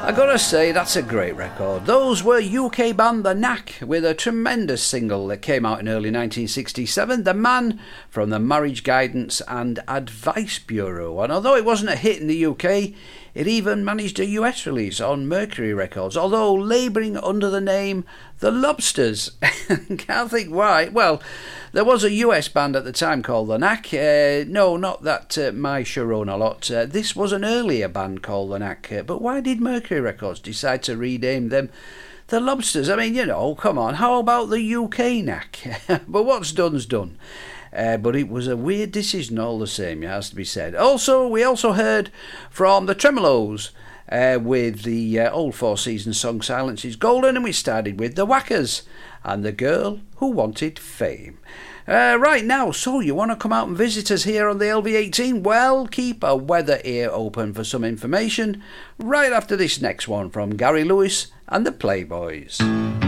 I gotta say, that's a great record. Those were UK band The Knack with a tremendous single that came out in early 1967, The Man from the Marriage Guidance and Advice Bureau. And although it wasn't a hit in the UK, it even managed a US release on Mercury Records, although labouring under the name The Lobsters. Can't think why. Well, there was a US band at the time called The Knack. No, not that My Sharona lot. This was an earlier band called The Knack. But why did Mercury Records decide to rename them The Lobsters? I mean, you know, come on. How about the UK Knack? But what's done's done. But it was a weird decision all the same, it has to be said. We also heard from the Tremolos with the old Four Seasons song Silence is Golden, and we started with the Whackers and The Girl Who Wanted Fame. Right now, so you want to come out and visit us here on the LV18? Well, keep a weather ear open for some information right after this next one from Gary Lewis and the Playboys.